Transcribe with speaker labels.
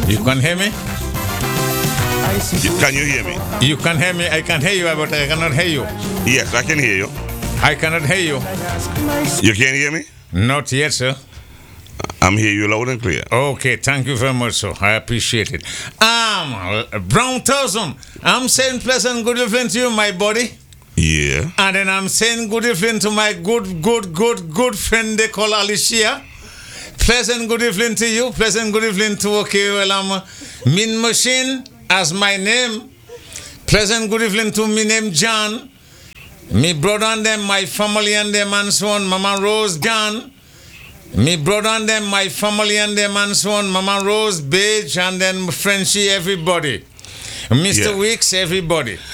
Speaker 1: You can hear me?
Speaker 2: Can you hear me?
Speaker 1: You can hear me. I can hear you, but I cannot hear you.
Speaker 2: Yes, I can hear you.
Speaker 1: I cannot hear you.
Speaker 2: You can't hear me?
Speaker 1: Not yet, sir.
Speaker 2: I'm hearing you loud and clear.
Speaker 1: Okay, thank you very much, sir. I appreciate it. Brown Thousand, I'm saying pleasant good evening to you, my buddy.
Speaker 2: Yeah.
Speaker 1: And then I'm saying good evening to my good friend they call Alicia. Pleasant good evening to you. Pleasant good evening to Min Machine as my name. Pleasant good evening to me name John. Me brother and them, my family and them and so on, Mama Rose John. Me brother and them, my family and them and so on, Mama Rose, Beige, and then Frenchie, everybody. Mr.
Speaker 2: Yeah.
Speaker 1: Weeks, everybody.